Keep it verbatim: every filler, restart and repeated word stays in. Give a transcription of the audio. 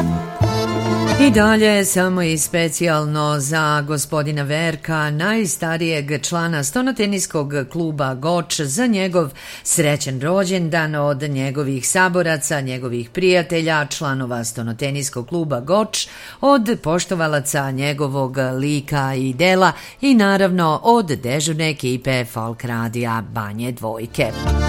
I dalje samo i specijalno za gospodina Verka, najstarijeg člana stonoteniskog kluba Goč, za njegov srećan rođendan od njegovih saboraca, njegovih prijatelja, članova stonoteniskog kluba Goč, od poštovalaca njegovog lika i dela i naravno od dežurne ekipe Folk radija Banje Dvojke.